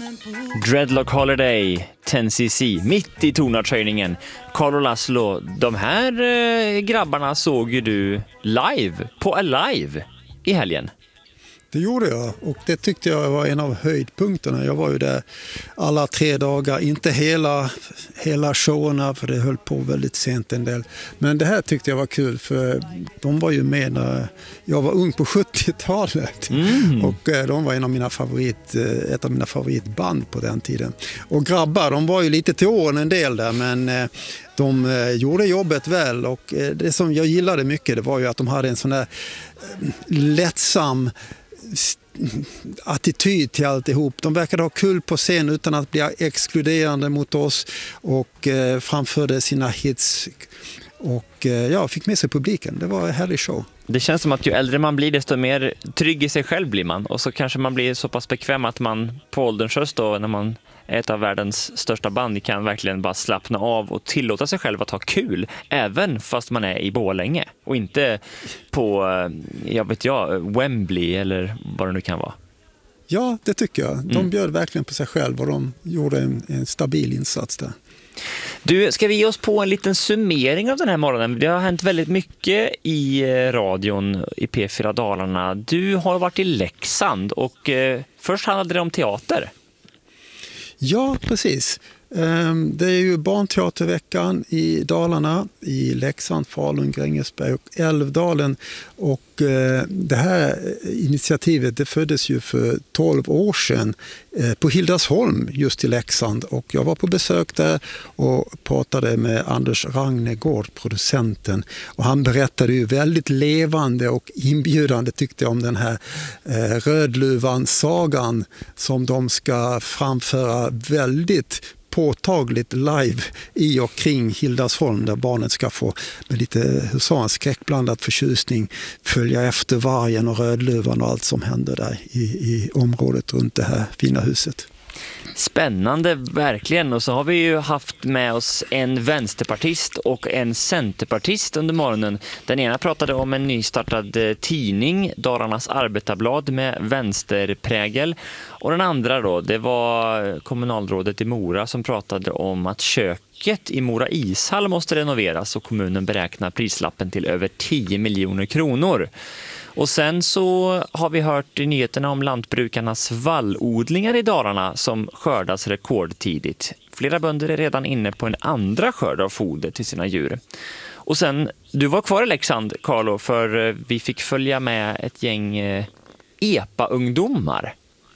Dreadlock Holiday, 10cc, mitt i tonartshöjningen. Carl och Laszlo, de här grabbarna såg ju du live på Alive i helgen. Det gjorde jag och det tyckte jag var en av höjdpunkterna. Jag var ju där alla 3 dagar, inte hela showerna för det höll på väldigt sent en del. Men det här tyckte jag var kul för de var ju med när jag var ung på 70-talet. Och de var ett av mina favoritband på den tiden. Och grabbar, de var ju lite till åren en del där men de gjorde jobbet väl och det som jag gillade mycket det var ju att de hade en sån där lättsam attityd till alltihop. De verkade ha kul på scen utan att bli exkluderande mot oss och framförde sina hits och fick med sig publiken. Det var en härlig show. Det känns som att ju äldre man blir desto mer trygg i sig själv blir man och så kanske man blir så pass bekväm att man på ålderns höst då när man är ett av världens största band kan verkligen bara slappna av och tillåta sig själv att ha kul även fast man är i Borlänge och inte på, Wembley eller vad det nu kan vara. Ja, det tycker jag. De bjöd verkligen på sig själv och de gjorde en stabil insats där. Du, ska vi ge oss på en liten summering av den här morgonen? Det har hänt väldigt mycket i radion i P4 Dalarna. Du har varit i Leksand och först handlade det om teater. Ja, precis. Det är ju barnteaterveckan i Dalarna, i Leksand, Falun, Grängesberg och Älvdalen. Och det här initiativet det föddes ju för 12 år sedan på Hildasholm just i Leksand. Och jag var på besök där och pratade med Anders Ragnegård, producenten. Och han berättade ju väldigt levande och inbjudande tyckte jag om den här Rödluvan-sagan som de ska framföra väldigt påtagligt live i och kring Hildasholm där barnet ska få med lite skräckblandad förtjusning följa efter vargen och Rödluvan och allt som händer där i området runt det här fina huset. Spännande, verkligen. Och så har vi ju haft med oss en vänsterpartist och en centerpartist under morgonen. Den ena pratade om en nystartad tidning, Dalarnas Arbetarblad med vänsterprägel. Och den andra då, det var kommunalrådet i Mora som pratade om att köket i Mora ishall måste renoveras och kommunen beräknar prislappen till över 10 miljoner kronor. Och sen så har vi hört i nyheterna om lantbrukarnas vallodlingar i Dalarna som skördas rekordtidigt. Flera bönder är redan inne på en andra skörd av foder till sina djur. Och sen, du var kvar i Leksand, Carlo, för vi fick följa med ett gäng EPA-ungdomar.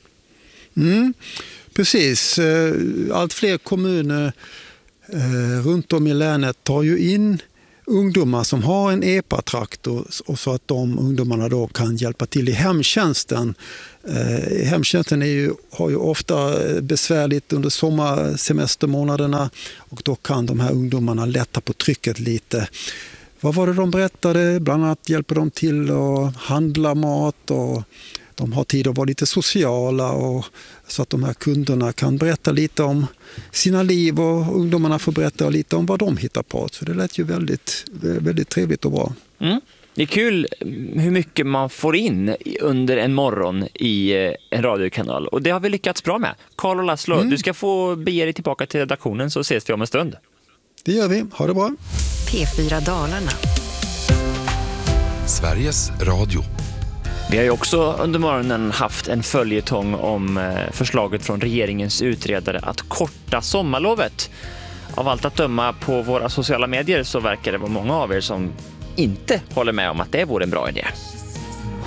Precis. Allt fler kommuner runt om i länet tar ju in ungdomar som har en EPA-traktor och så att de ungdomarna då kan hjälpa till i hemtjänsten. Hemtjänsten har ju ofta besvärligt under sommarsemestermånaderna och då kan de här ungdomarna lätta på trycket lite. Vad var det de berättade? Bland annat hjälper de till att handla mat och de har tid att vara lite sociala och så att de här kunderna kan berätta lite om sina liv och ungdomarna får berätta lite om vad de hittar på. Så det lät ju väldigt, väldigt trevligt och bra. Det är kul hur mycket man får in under en morgon i en radiokanal och det har vi lyckats bra med. Carl och Laszlo, du ska få bege dig tillbaka till redaktionen så ses vi om en stund. Det gör vi, ha det bra. P4 Dalarna. Sveriges Radio. Vi har ju också under morgonen haft en följetong om förslaget från regeringens utredare att korta sommarlovet. Av allt att döma på våra sociala medier så verkar det vara många av er som inte håller med om att det vore en bra idé.